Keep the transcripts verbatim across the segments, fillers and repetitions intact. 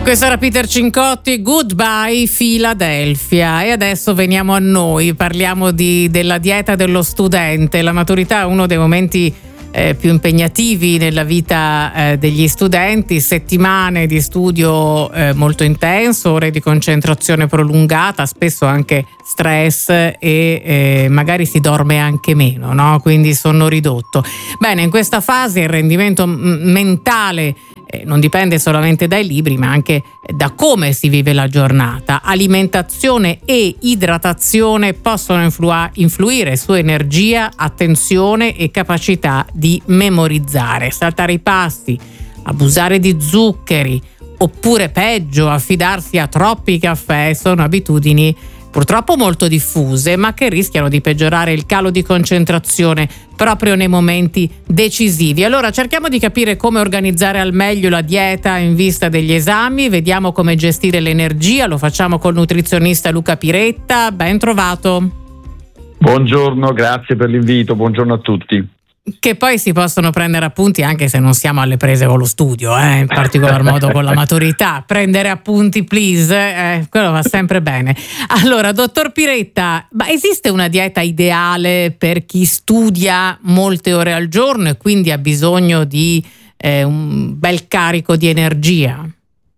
Questo era Peter Cincotti, Goodbye Philadelphia. E adesso veniamo a noi, parliamo di, della dieta dello studente. La maturità è uno dei momenti eh, più impegnativi nella vita eh, degli studenti, settimane di studio eh, molto intenso, ore di concentrazione prolungata, spesso anche stress e eh, magari si dorme anche meno, no? Quindi sonno ridotto. Bene, in questa fase il rendimento m- mentale Eh, non dipende solamente dai libri, ma anche da come si vive la giornata. Alimentazione e idratazione possono influ- influire su energia, attenzione e capacità di memorizzare. Saltare i pasti, abusare di zuccheri, oppure peggio, affidarsi a troppi caffè sono abitudini purtroppo molto diffuse, ma che rischiano di peggiorare il calo di concentrazione proprio nei momenti decisivi. Allora cerchiamo di capire come organizzare al meglio la dieta in vista degli esami, vediamo come gestire l'energia, lo facciamo col nutrizionista Luca Piretta. Ben trovato. Buongiorno, grazie per l'invito, buongiorno a tutti. Che poi si possono prendere appunti anche se non siamo alle prese con lo studio, eh, in particolar modo con la maturità. Prendere appunti, please, eh, quello va sempre bene. Allora, dottor Piretta, ma esiste una dieta ideale per chi studia molte ore al giorno e quindi ha bisogno di eh, un bel carico di energia?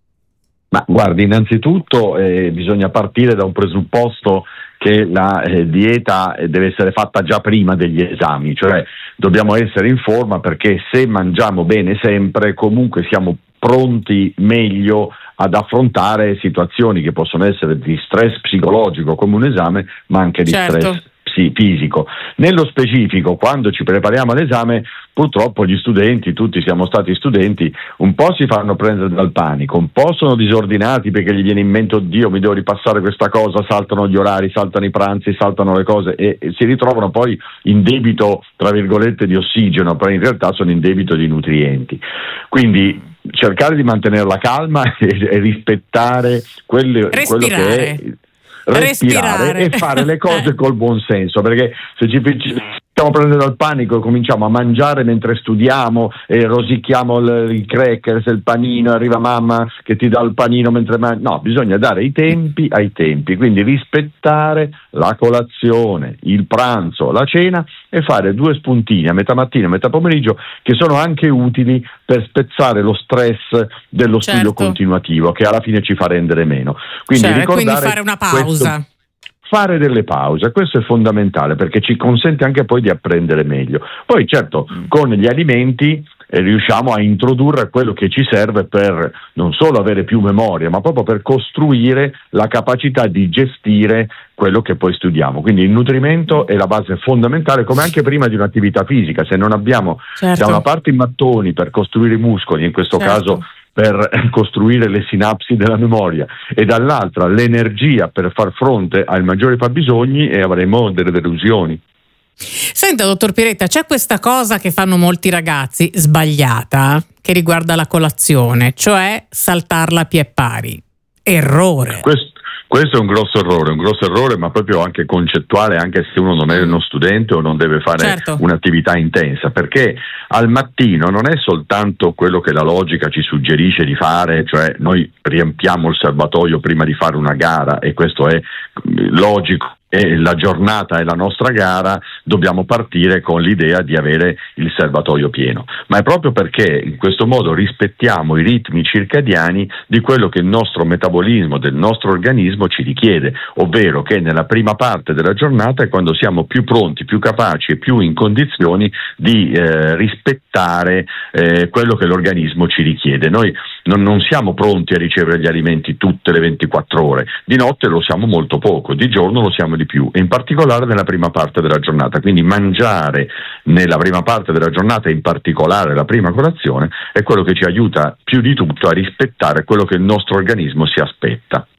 Ma guardi, innanzitutto eh, bisogna partire da un presupposto che la eh, dieta deve essere fatta già prima degli esami, cioè dobbiamo essere in forma, perché se mangiamo bene sempre comunque siamo pronti meglio ad affrontare situazioni che possono essere di stress psicologico come un esame, ma anche di certo. stress sì, fisico. Nello specifico, quando ci prepariamo all'esame, purtroppo gli studenti, tutti siamo stati studenti, un po' si fanno prendere dal panico, un po' sono disordinati perché gli viene in mente: oddio, mi devo ripassare questa cosa, saltano gli orari, saltano i pranzi, saltano le cose e, e si ritrovano poi in debito, tra virgolette, di ossigeno, però in realtà sono in debito di nutrienti. Quindi cercare di mantenere la calma e, e rispettare quelle, quello che è respirare, respirare e fare le cose col buon senso, perché se ci stiamo prendendo dal panico e cominciamo a mangiare mentre studiamo e rosicchiamo il, i crackers, il panino, arriva mamma che ti dà il panino mentre mangi, no, bisogna dare i tempi ai tempi, quindi rispettare la colazione, il pranzo, la cena e fare due spuntini a metà mattina e a metà pomeriggio che sono anche utili per spezzare lo stress dello certo. studio continuativo, che alla fine ci fa rendere meno. Quindi cioè, ricordare quindi fare una pausa. Questo, fare delle pause, questo è fondamentale perché ci consente anche poi di apprendere meglio. Poi certo, mm. con gli alimenti eh, riusciamo a introdurre quello che ci serve per non solo avere più memoria, ma proprio per costruire la capacità di gestire quello che poi studiamo. Quindi il nutrimento è la base fondamentale, come anche prima di un'attività fisica. Se non abbiamo certo. da una parte i mattoni per costruire i muscoli, in questo certo. caso per costruire le sinapsi della memoria, e dall'altra l'energia per far fronte ai maggiori fabbisogni, e avremo delle delusioni. Senta, dottor Piretta, c'è questa cosa che fanno molti ragazzi, sbagliata, che riguarda la colazione, cioè saltarla a piè pari. Errore. Questo Questo è un grosso errore, un grosso errore, ma proprio anche concettuale, anche se uno non è uno studente o non deve fare certo. un'attività intensa, perché al mattino non è soltanto quello che la logica ci suggerisce di fare, cioè noi riempiamo il serbatoio prima di fare una gara, e questo è logico. E la giornata è la nostra gara, dobbiamo partire con l'idea di avere il serbatoio pieno, ma è proprio perché in questo modo rispettiamo i ritmi circadiani di quello che il nostro metabolismo, del nostro organismo ci richiede, ovvero che nella prima parte della giornata è quando siamo più pronti, più capaci e più in condizioni di eh, rispettare eh, quello che l'organismo ci richiede. Noi non, non siamo pronti a ricevere gli alimenti tutte le ventiquattro ore, di notte lo siamo molto poco, di giorno lo siamo di più, e in particolare nella prima parte della giornata. Quindi mangiare nella prima parte della giornata, in particolare la prima colazione, è quello che ci aiuta più di tutto a rispettare quello che il nostro organismo si aspetta.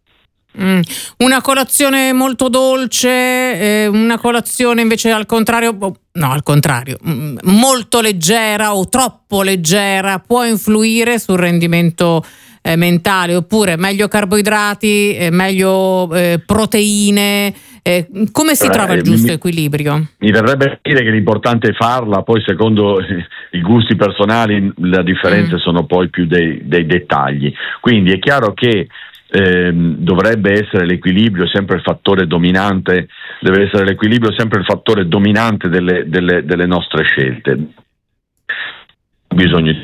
Mm. Una colazione molto dolce, eh, una colazione invece al contrario, no al contrario, mm, molto leggera o troppo leggera può influire sul rendimento eh, mentale, oppure meglio carboidrati, eh, meglio eh, proteine, eh, come si trova il giusto mi, equilibrio? Mi verrebbe dire che l'importante è farla, poi secondo i gusti personali le differenze mm. sono poi più dei, dei dettagli, quindi è chiaro che Eh, dovrebbe essere l'equilibrio sempre il fattore dominante, deve essere l'equilibrio sempre il fattore dominante delle, delle, delle nostre scelte. Bisogna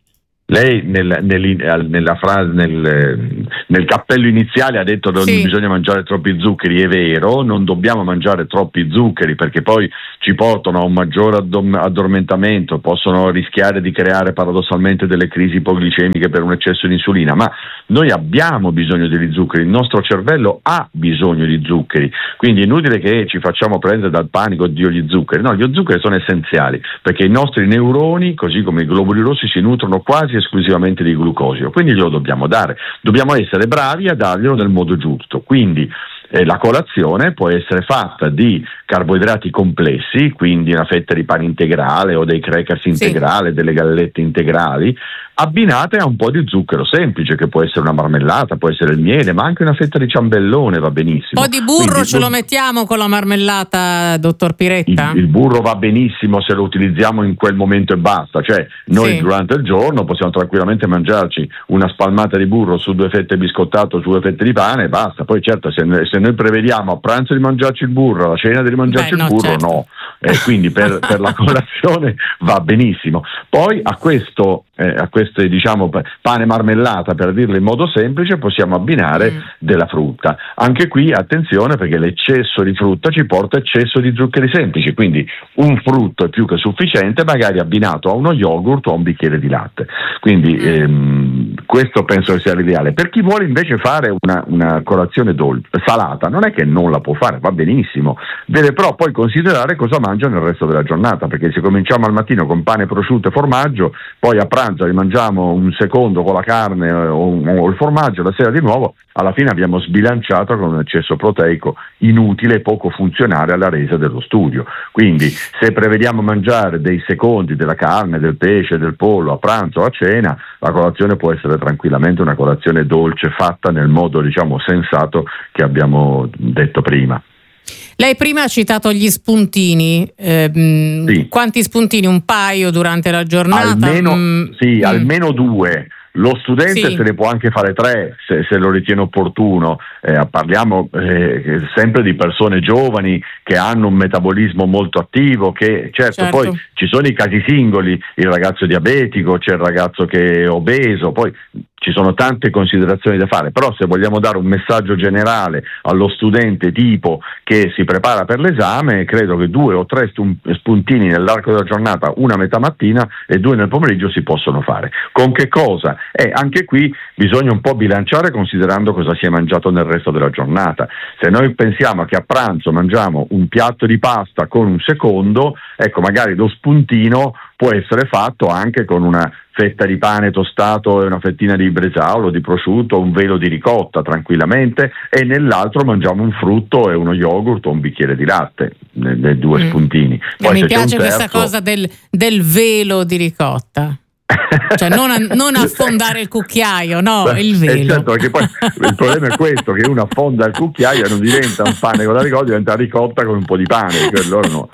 Lei nel, nel, nella frase, nel, nel cappello iniziale ha detto che sì. non bisogna mangiare troppi zuccheri, è vero, non dobbiamo mangiare troppi zuccheri perché poi ci portano a un maggiore addormentamento, possono rischiare di creare paradossalmente delle crisi ipoglicemiche per un eccesso di insulina, ma noi abbiamo bisogno degli zuccheri, il nostro cervello ha bisogno di zuccheri, quindi è inutile che ci facciamo prendere dal panico, oddio gli zuccheri, no, gli zuccheri sono essenziali perché i nostri neuroni, così come i globuli rossi, si nutrono quasi esclusivamente di glucosio, quindi glielo dobbiamo dare, dobbiamo essere bravi a darglielo nel modo giusto, quindi eh, la colazione può essere fatta di carboidrati complessi, quindi una fetta di pane integrale o dei crackers integrali, sì. delle gallette integrali, abbinate a un po' di zucchero semplice, che può essere una marmellata, può essere il miele, ma anche una fetta di ciambellone va benissimo. Un po' di burro Quindi, ce lo mettiamo con la marmellata, dottor Piretta? Il, il burro va benissimo se lo utilizziamo in quel momento e basta, cioè noi sì. durante il giorno possiamo tranquillamente mangiarci una spalmata di burro su due fette biscottato, su due fette di pane e basta. Poi certo se, se noi prevediamo a pranzo di mangiarci il burro, a cena di mangiarci Beh, il no, burro, certo. no. Eh, quindi per, per la colazione va benissimo. Poi a questo eh, a queste diciamo pane marmellata, per dirlo in modo semplice, possiamo abbinare mm. della frutta. Anche qui attenzione, perché l'eccesso di frutta ci porta eccesso di zuccheri semplici, quindi un frutto è più che sufficiente, magari abbinato a uno yogurt o a un bicchiere di latte. Quindi mm. ehm, questo penso che sia l'ideale. Per chi vuole invece fare una, una colazione dolce, salata, non è che non la può fare, va benissimo, deve però poi considerare cosa mangia nel resto della giornata, perché se cominciamo al mattino con pane, prosciutto e formaggio, poi a pranzo rimangiamo un secondo con la carne o, o il formaggio, la sera di nuovo, alla fine abbiamo sbilanciato con un eccesso proteico inutile e poco funzionale alla resa dello studio. Quindi se prevediamo mangiare dei secondi della carne, del pesce, del pollo a pranzo o a cena, la colazione può essere tranquillamente una colazione dolce fatta nel modo diciamo sensato che abbiamo detto prima. Lei prima ha citato gli spuntini, eh, sì. quanti spuntini? Un paio durante la giornata? Almeno, mm. sì, mm. almeno due. Lo studente sì. se ne può anche fare tre se, se lo ritiene opportuno, eh, parliamo eh, sempre di persone giovani che hanno un metabolismo molto attivo, che certo, certo poi ci sono i casi singoli, il ragazzo diabetico, c'è il ragazzo che è obeso, poi ci sono tante considerazioni da fare, però se vogliamo dare un messaggio generale allo studente tipo che si prepara per l'esame, credo che due o tre spuntini nell'arco della giornata, una a metà mattina e due nel pomeriggio si possono fare. Con che cosa? E anche qui bisogna un po' bilanciare considerando cosa si è mangiato nel resto della giornata. Se noi pensiamo che a pranzo mangiamo un piatto di pasta con un secondo, ecco magari lo spuntino può essere fatto anche con una fetta di pane tostato e una fettina di bresaola, di prosciutto, un velo di ricotta tranquillamente, e nell'altro mangiamo un frutto e uno yogurt o un bicchiere di latte nei, nei due mm. spuntini. Poi mi piace terzo... questa cosa del, del velo di ricotta. Cioè non, a, non affondare il cucchiaio, no, Beh, il velo. Certo, perché poi il problema è questo, che uno affonda il cucchiaio e non diventa un pane con la ricotta, diventa ricotta con un po' di pane, cioè allora no,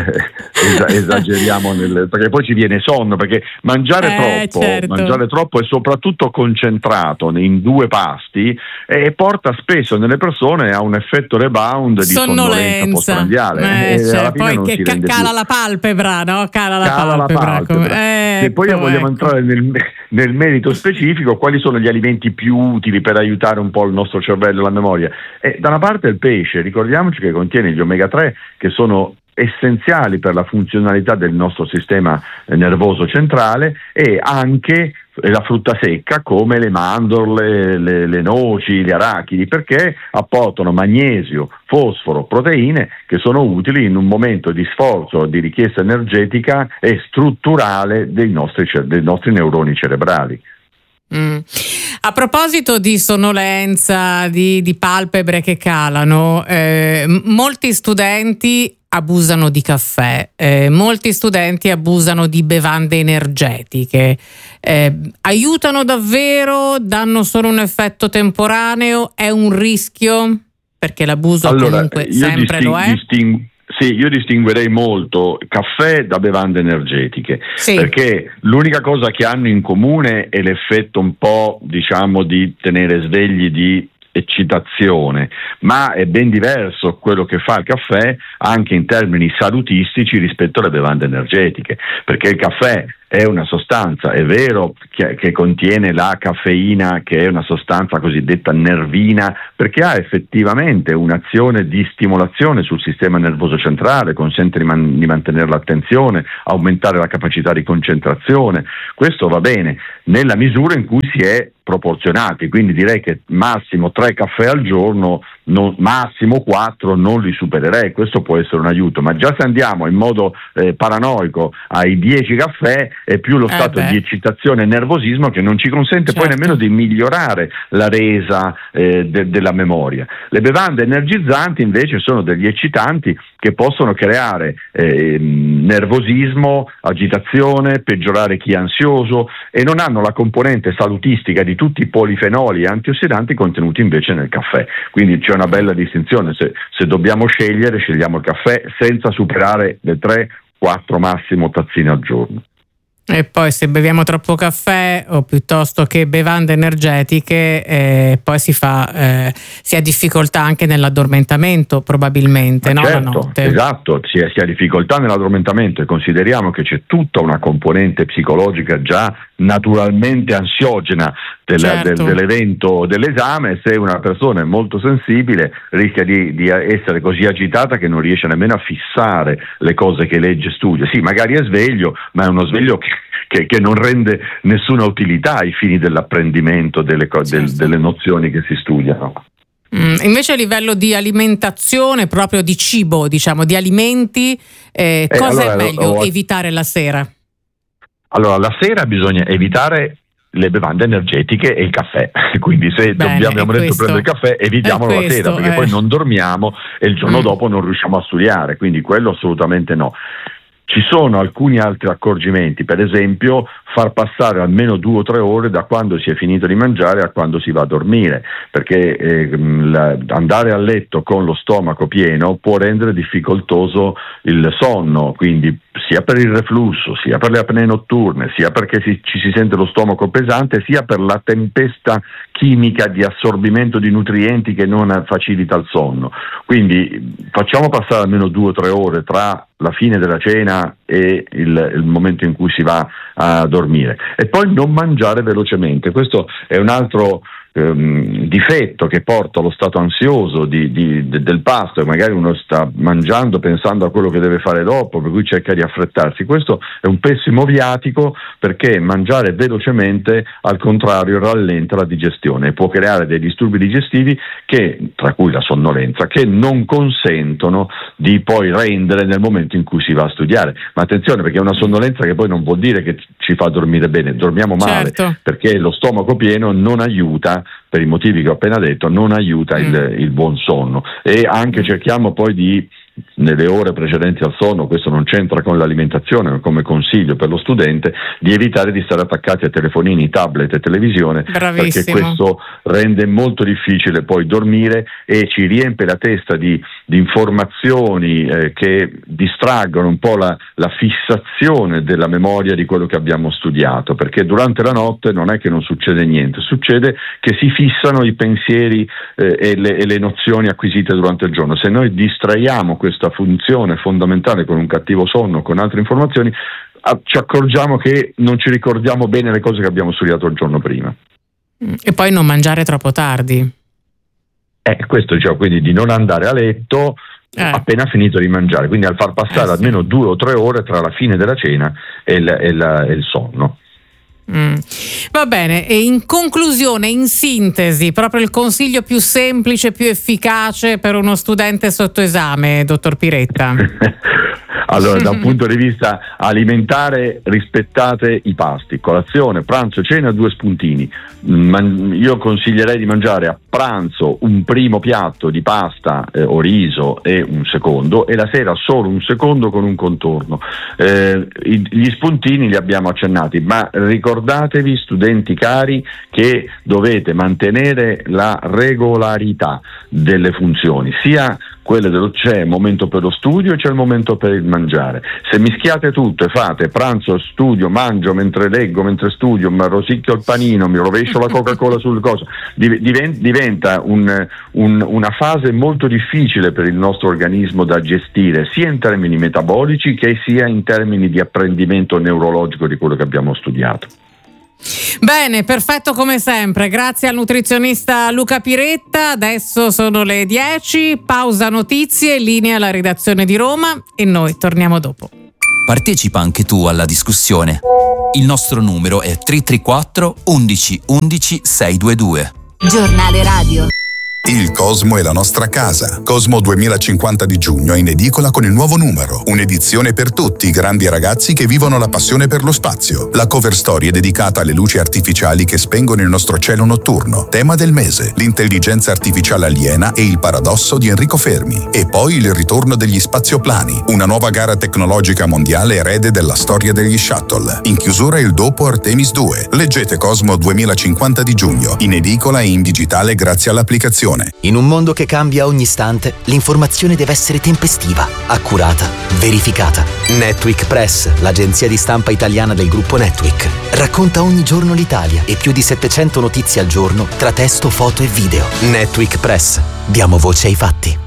esageriamo nel, perché poi ci viene sonno, perché mangiare eh, troppo certo. mangiare troppo e soprattutto concentrato in due pasti eh, porta spesso nelle persone a un effetto rebound di sonnolenza postprandiale, eh, e cioè, alla fine poi non che si ca- rende cala più. la palpebra, no? Cala la cala palpebra, la palpebra. Come... e poi ecco, vogliamo ecco. entrare nel, nel merito specifico, quali sono gli alimenti più utili per aiutare un po' il nostro cervello e la memoria. E da una parte il pesce, ricordiamoci che contiene gli omega tre, che sono essenziali per la funzionalità del nostro sistema nervoso centrale, e anche la frutta secca come le mandorle, le, le noci, gli arachidi, perché apportano magnesio, fosforo, proteine che sono utili in un momento di sforzo, di richiesta energetica e strutturale dei nostri, dei nostri neuroni cerebrali. Mm. A proposito di sonnolenza, di, di palpebre che calano, eh, molti studenti abusano di caffè, eh, molti studenti abusano di bevande energetiche. Eh, aiutano davvero? Danno solo un effetto temporaneo? È un rischio? Perché l'abuso allora, comunque sempre disting- lo è. Disting- Sì, io distinguerei molto caffè da bevande energetiche, sì. Perché l'unica cosa che hanno in comune è l'effetto un po', diciamo, di tenere svegli di eccitazione, ma è ben diverso quello che fa il caffè anche in termini salutistici rispetto alle bevande energetiche, perché il caffè è una sostanza, è vero che, che contiene la caffeina, che è una sostanza cosiddetta nervina, perché ha effettivamente un'azione di stimolazione sul sistema nervoso centrale, consente di, man- di mantenere l'attenzione, aumentare la capacità di concentrazione. Questo va bene nella misura in cui si è proporzionati, quindi direi che massimo tre caffè al giorno, non, massimo quattro non li supererei, questo può essere un aiuto, ma già se andiamo in modo eh, paranoico ai dieci caffè è più lo stato eh di eccitazione e nervosismo che non ci consente certo. poi nemmeno di migliorare la resa eh, de- della memoria. Le bevande energizzanti invece sono degli eccitanti che possono creare eh, nervosismo, agitazione, peggiorare chi è ansioso e non hanno la componente salutistica di tutti i polifenoli e antiossidanti contenuti invece nel caffè. Quindi c'è una bella distinzione, se, se dobbiamo scegliere scegliamo il caffè senza superare le tre quattro massimo tazzine al giorno. E poi se beviamo troppo caffè o piuttosto che bevande energetiche eh, poi si fa eh, si ha difficoltà anche nell'addormentamento probabilmente, no? Certo, La notte. Esatto, si ha, si ha difficoltà nell'addormentamento e consideriamo che c'è tutta una componente psicologica già naturalmente ansiogena del, certo. del, dell'evento dell'esame. Se una persona è molto sensibile rischia di, di essere così agitata che non riesce nemmeno a fissare le cose che legge e studia. Sì, magari è sveglio, ma è uno sveglio che Che, che non rende nessuna utilità ai fini dell'apprendimento delle, co- del, delle nozioni che si studiano. Mm, invece a livello di alimentazione, proprio di cibo, diciamo, di alimenti, eh, Eh, cosa allora, è meglio ho... evitare la sera? Allora, la sera bisogna evitare le bevande energetiche e il caffè, quindi se Bene, dobbiamo, abbiamo detto prendere il caffè, evitiamolo la questo, sera, perché eh. poi non dormiamo e il giorno mm. dopo non riusciamo a studiare, quindi quello assolutamente no. Ci sono alcuni altri accorgimenti, per esempio far passare almeno due o tre ore da quando si è finito di mangiare a quando si va a dormire, perché eh, la, andare a letto con lo stomaco pieno può rendere difficoltoso il sonno, quindi sia per il reflusso, sia per le apnee notturne, sia perché si, ci si sente lo stomaco pesante, sia per la tempesta chimica di assorbimento di nutrienti che non facilita il sonno. Quindi facciamo passare almeno due o tre ore tra la fine della cena e il, il momento in cui si va a dormire, e poi non mangiare velocemente. Questo è un altro ehm, difetto che porta allo stato ansioso di, di, de, del pasto, e magari uno sta mangiando pensando a quello che deve fare dopo, per cui cerca di affrettarsi. Questo è un pessimo viatico, perché mangiare velocemente al contrario rallenta la digestione e può creare dei disturbi digestivi che, tra cui la sonnolenza, che non consentono di poi rendere nel momento in cui si va a studiare. Ma attenzione, perché è una sonnolenza che poi non vuol dire che ci fa dormire bene, dormiamo male, certo. perché lo stomaco pieno non aiuta, per i motivi che ho appena detto, non aiuta mm. il, il buon sonno. E anche cerchiamo poi di, nelle ore precedenti al sonno, questo non c'entra con l'alimentazione, ma come consiglio per lo studente, di evitare di stare attaccati a telefonini, tablet e televisione. Bravissimo. Perché questo rende molto difficile poi dormire e ci riempie la testa di, di informazioni eh, che distraggono un po' la, la fissazione della memoria di quello che abbiamo studiato, perché durante la notte non è che non succede niente, succede che si fissano i pensieri eh, e, le, e le nozioni acquisite durante il giorno. Se noi distraiamo questa funzione fondamentale con un cattivo sonno, con altre informazioni, a, ci accorgiamo che non ci ricordiamo bene le cose che abbiamo studiato il giorno prima. E poi non mangiare troppo tardi. Eh, questo diciamo, quindi di non andare a letto eh. appena finito di mangiare, quindi al far passare eh, sì. almeno due o tre ore tra la fine della cena e il, e la, e il sonno. Mm. Va bene, e in conclusione, in sintesi, proprio il consiglio più semplice, più efficace per uno studente sotto esame, dottor Piretta. Allora, da un punto di vista alimentare, rispettate i pasti: colazione, pranzo, cena, due spuntini. Man- io consiglierei di mangiare a pranzo un primo piatto di pasta eh, o riso e un secondo, e la sera solo un secondo con un contorno. Eh, i- gli spuntini li abbiamo accennati, ma ricordatevi, studenti cari, che dovete mantenere la regolarità delle funzioni, sia quelle dello c'è il momento per lo studio e c'è il momento per il mangiare. Se mischiate tutto e fate pranzo, studio, mangio mentre leggo, mentre studio, mi rosicchio il panino, mi rovescio la Coca-Cola sul coso, div- diventa un, un, una fase molto difficile per il nostro organismo da gestire, sia in termini metabolici che sia in termini di apprendimento neurologico di quello che abbiamo studiato. Bene, perfetto come sempre, grazie al nutrizionista Luca Piretta. Adesso sono le dieci, pausa notizie, linea alla redazione di Roma e noi torniamo dopo. Partecipa anche tu alla discussione. Il nostro numero è tre tre quattro undici undici seicentoventidue. Giornale radio. Il Cosmo è la nostra casa. Cosmo duemilacinquanta di giugno è in edicola con il nuovo numero. Un'edizione per tutti i grandi ragazzi che vivono la passione per lo spazio. La cover story è dedicata alle luci artificiali che spengono il nostro cielo notturno. Tema del mese: l'intelligenza artificiale aliena e il paradosso di Enrico Fermi. E poi il ritorno degli spazioplani, una nuova gara tecnologica mondiale erede della storia degli shuttle. In chiusura il dopo Artemis due. Leggete Cosmo duemilacinquanta di giugno, in edicola e in digitale grazie all'applicazione. In un mondo che cambia ogni istante, l'informazione deve essere tempestiva, accurata, verificata. Netweek Press, l'agenzia di stampa italiana del gruppo Netweek, racconta ogni giorno l'Italia e più di settecento notizie al giorno tra testo, foto e video. Netweek Press. Diamo voce ai fatti.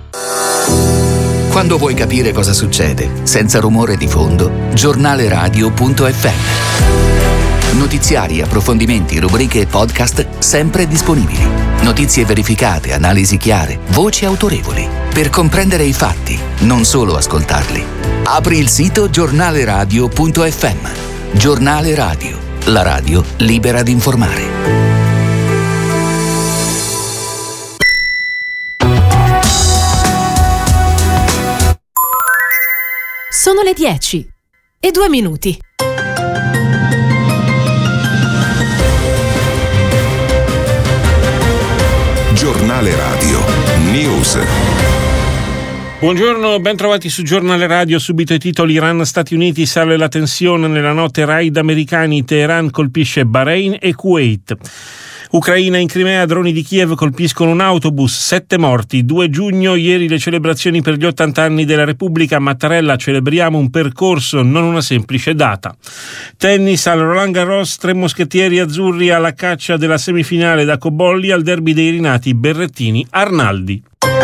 Quando vuoi capire cosa succede, senza rumore di fondo, giornaleradio punto effe emme. Notiziari, approfondimenti, rubriche e podcast sempre disponibili. Notizie verificate, analisi chiare, voci autorevoli. Per comprendere i fatti, non solo ascoltarli. Apri il sito giornaleradio punto effe emme. Giornale Radio, la radio libera di informare. Sono le dieci e due minuti. Giornale Radio News. Buongiorno, ben trovati su Giornale Radio. Subito i titoli: Iran-Stati Uniti, sale la tensione nella notte, raid americani, Teheran colpisce Bahrain e Kuwait. Ucraina, in Crimea, droni di Kiev colpiscono un autobus, sette morti. due giugno, ieri le celebrazioni per gli ottanta anni della Repubblica. Mattarella, celebriamo un percorso, non una semplice data. Tennis, al Roland Garros, tre moschettieri azzurri alla caccia della semifinale da Cobolli al derby dei rinati Berrettini-Arnaldi.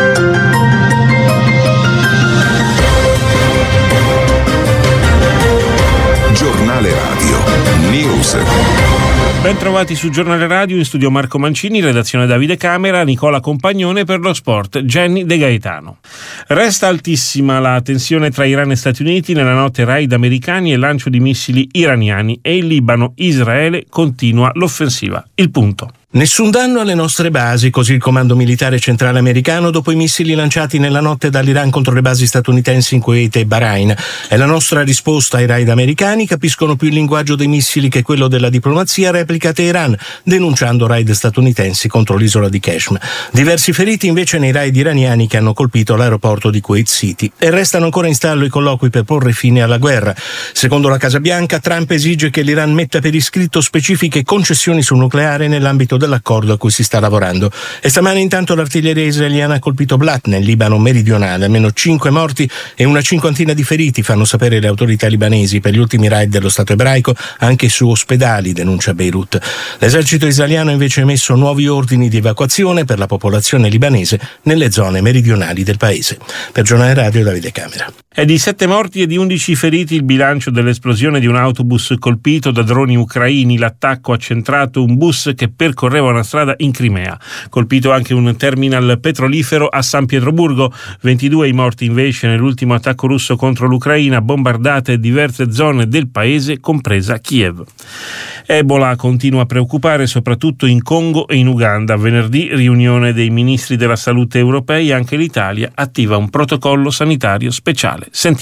Giornale Radio News. Ben trovati su Giornale Radio, in studio Marco Mancini, redazione Davide Camera, Nicola Compagnone, per lo sport Jenny De Gaetano. Resta altissima la tensione tra Iran e Stati Uniti nella notte, raid americani e lancio di missili iraniani, e in Libano Israele continua l'offensiva. Il punto. Nessun danno alle nostre basi, così il comando militare centrale americano dopo i missili lanciati nella notte dall'Iran contro le basi statunitensi in Kuwait e Bahrain. È la nostra risposta ai raid americani, capiscono più il linguaggio dei missili che quello della diplomazia, replica Teheran, denunciando raid statunitensi contro l'isola di Kashmir. Diversi feriti invece nei raid iraniani che hanno colpito l'aeroporto di Kuwait City. E restano ancora in stallo i colloqui per porre fine alla guerra. Secondo la Casa Bianca, Trump esige che l'Iran metta per iscritto specifiche concessioni sul nucleare nell'ambito dell'accordo a cui si sta lavorando. E stamane intanto l'artiglieria israeliana ha colpito Blat nel Libano meridionale. Almeno cinque morti e una cinquantina di feriti, fanno sapere le autorità libanesi, per gli ultimi raid dello Stato ebraico anche su ospedali, denuncia Beirut. L'esercito israeliano ha invece emesso nuovi ordini di evacuazione per la popolazione libanese nelle zone meridionali del paese. Per Giornale Radio, Davide Camera. È di sette morti e di undici feriti il bilancio dell'esplosione di un autobus colpito da droni ucraini. L'attacco ha centrato un bus che percorreva una strada in Crimea. Colpito anche un terminal petrolifero a San Pietroburgo. ventidue i morti invece nell'ultimo attacco russo contro l'Ucraina, bombardate diverse zone del paese, compresa Kiev. Ebola continua a preoccupare soprattutto in Congo e in Uganda. Venerdì riunione dei ministri della salute europei, anche l'Italia attiva un protocollo sanitario speciale. Sentiamo.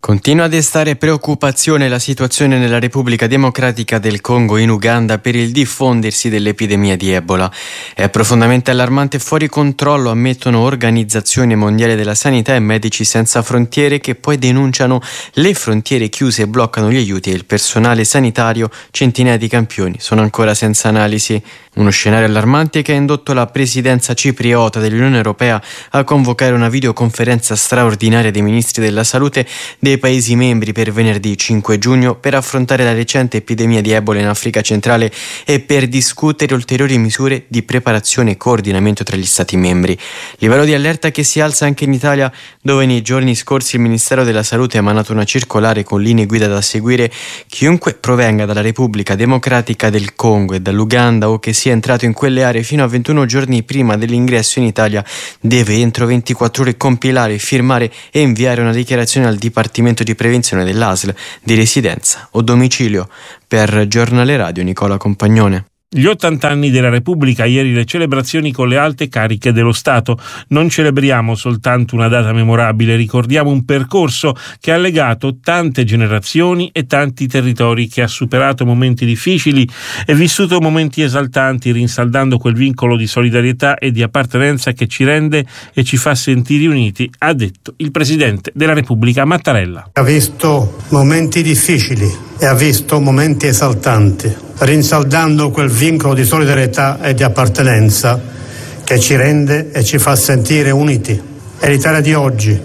Continua a destare preoccupazione la situazione nella Repubblica Democratica del Congo in Uganda per il diffondersi dell'epidemia di Ebola. È profondamente allarmante e fuori controllo, ammettono Organizzazione Mondiale della Sanità e Medici Senza Frontiere, che poi denunciano le frontiere chiuse e bloccano gli aiuti e il personale sanitario. Centinaia di campioni sono ancora senza analisi. Uno scenario allarmante che ha indotto la presidenza cipriota dell'Unione Europea a convocare una videoconferenza straordinaria dei ministri della salute dei Paesi membri per venerdì cinque giugno per affrontare la recente epidemia di Ebola in Africa centrale e per discutere ulteriori misure di preparazione e coordinamento tra gli Stati membri. Livello di allerta che si alza anche in Italia, dove nei giorni scorsi il Ministero della Salute ha emanato una circolare con linee guida da seguire. Chiunque provenga dalla Repubblica Democratica del Congo e dall'Uganda o che sia entrato in quelle aree fino a ventuno giorni prima dell'ingresso in Italia deve entro ventiquattro ore compilare, firmare e inviare una dichiarazione al Dipartimento di Prevenzione dell'A S L di residenza o domicilio. Per Giornale Radio, Nicola Compagnone. Gli ottanta anni della Repubblica, ieri le celebrazioni con le alte cariche dello Stato. Non celebriamo soltanto una data memorabile, ricordiamo un percorso che ha legato tante generazioni e tanti territori, che ha superato momenti difficili e vissuto momenti esaltanti, rinsaldando quel vincolo di solidarietà e di appartenenza che ci rende e ci fa sentire uniti, ha detto il Presidente della Repubblica Mattarella. Ha visto momenti difficili e ha visto momenti esaltanti, rinsaldando quel vincolo di solidarietà e di appartenenza che ci rende e ci fa sentire uniti. È l'Italia di oggi,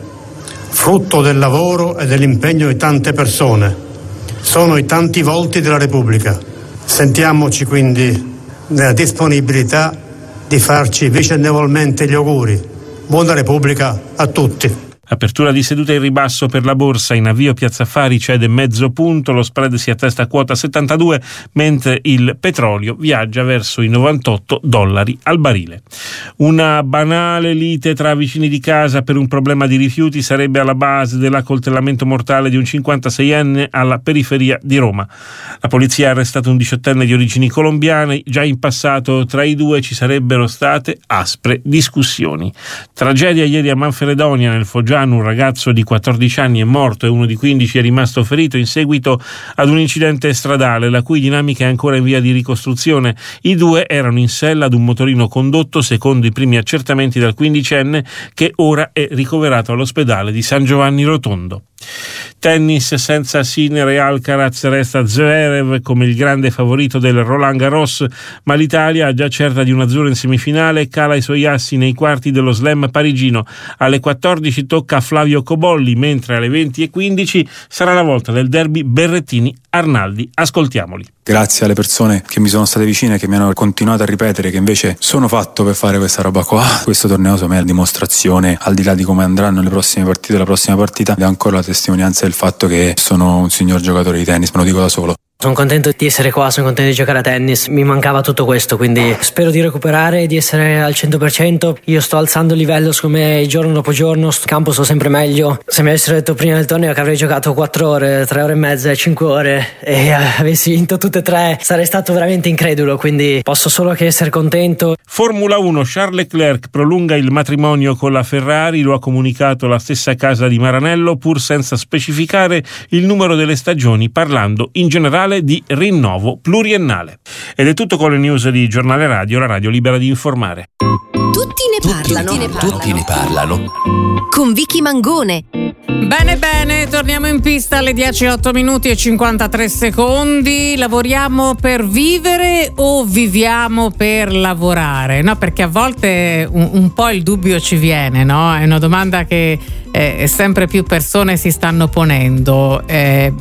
frutto del lavoro e dell'impegno di tante persone. Sono i tanti volti della Repubblica. Sentiamoci quindi nella disponibilità di farci vicendevolmente gli auguri. Buona Repubblica a tutti. Apertura di seduta in ribasso per la borsa, in avvio Piazza Affari cede mezzo punto, lo spread si attesta a quota settantadue, mentre il petrolio viaggia verso i novantotto dollari al barile. Una banale lite tra vicini di casa per un problema di rifiuti sarebbe alla base dell'accoltellamento mortale di un cinquantaseienne alla periferia di Roma. La polizia ha arrestato un diciottenne di origini colombiane, già in passato tra i due ci sarebbero state aspre discussioni. Tragedia ieri a Manfredonia, nel Foggiano. Un ragazzo di quattordici anni è morto e uno di quindici è rimasto ferito in seguito ad un incidente stradale, la cui dinamica è ancora in via di ricostruzione. I due erano in sella ad un motorino condotto, secondo i primi accertamenti, dal quindicenne, che ora è ricoverato all'ospedale di San Giovanni Rotondo. Tennis, senza Sinner e Alcaraz, resta Zverev come il grande favorito del Roland Garros, ma l'Italia, già certa di un azzurro in semifinale, cala i suoi assi nei quarti dello slam parigino. Alle quattordici tocca a Flavio Cobolli, mentre alle venti e quindici sarà la volta del derby Berrettini-Arnaldi. Ascoltiamoli. Grazie alle persone che mi sono state vicine, che mi hanno continuato a ripetere che invece sono fatto per fare questa roba qua. Questo torneo secondo me è la dimostrazione, al di là di come andranno le prossime partite, la prossima partita, è ancora la testimonianza del fatto che sono un signor giocatore di tennis, me lo dico da solo. Sono contento di essere qua, sono contento di giocare a tennis, mi mancava tutto questo, quindi spero di recuperare e di essere al cento per cento. Io sto alzando il livello, secondo me, giorno dopo giorno, sto campo sto sempre meglio. Se mi avessero detto prima del torneo che avrei giocato quattro ore, tre ore e mezza, cinque ore e avessi vinto tutte e tre, sarei stato veramente incredulo, quindi posso solo che essere contento. Formula uno, Charles Leclerc prolunga il matrimonio con la Ferrari, lo ha comunicato la stessa casa di Maranello, pur senza specificare il numero delle stagioni, parlando in generale di rinnovo pluriennale. Ed è tutto con le news di Giornale Radio, la radio libera di informare. Tutti ne parlano. Tutti ne parlano. Tutti ne parlano. Con Vicky Mangone. Bene, bene, torniamo in pista alle dieci e otto minuti e cinquantatré secondi. Lavoriamo per vivere o viviamo per lavorare? No, perché a volte un, un po' il dubbio ci viene, no? È una domanda che eh, sempre più persone si stanno ponendo. Eh,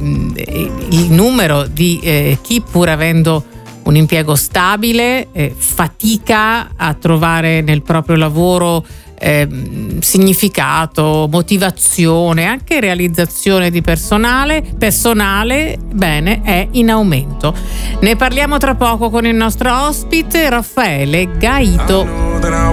il numero di eh, chi, pur avendo un impiego stabile, eh, fatica a trovare nel proprio lavoro Eh, significato, motivazione, anche realizzazione di personale, personale, bene, è in aumento. Ne parliamo tra poco con il nostro ospite Raffaele Gaito.